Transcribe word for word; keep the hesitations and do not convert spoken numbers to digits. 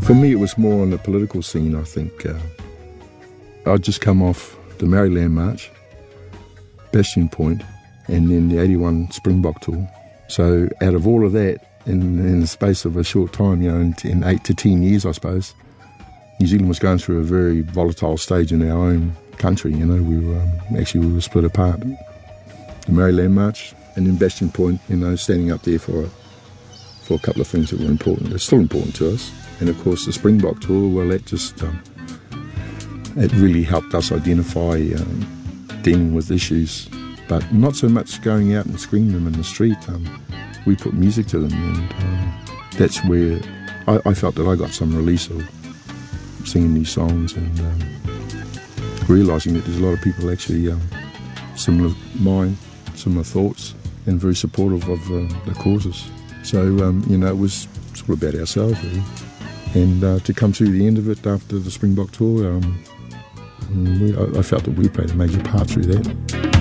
For me, it was more on the political scene, I think. Uh, I'd just come off the Maryland March, Bastion Point, and then the eighty-one Springbok tour. So out of all of that, in, in the space of a short time, you know, in, in eight to ten years, I suppose, New Zealand was going through a very volatile stage in our own country. You know, we were um, actually we were split apart. The Maryland March, and then Bastion Point, you know, standing up there for a, for a couple of things that were important. They're still important to us. And of course, the Springbok tour, well, that just um, it really helped us identify um, dealing with issues, but not so much going out and screaming them in the street. Um, we put music to them, and um, that's where I, I felt that I got some release of singing these songs and um, realising that there's a lot of people actually um, similar mind, similar thoughts, and very supportive of uh, the causes. So, um, you know, it was sort of about ourselves, really. And uh, to come through the end of it after the Springbok tour, um, we, I, I felt that we played a major part through that.